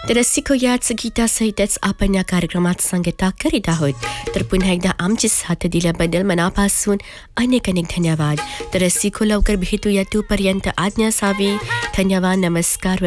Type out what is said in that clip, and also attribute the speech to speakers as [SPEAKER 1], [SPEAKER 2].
[SPEAKER 1] तर रसिको याच गीतासहितच आपण या कार्यक्रमात सांगता करीत आहोत. तर पुन्हा एकदा आमचे साथ दिल्याबद्दल मनापासून अनेक अनेक धन्यवाद. तर रसिको लवकर भेटूया, तोपर्यंत आज्ञा असावी. धन्यवाद, नमस्कार.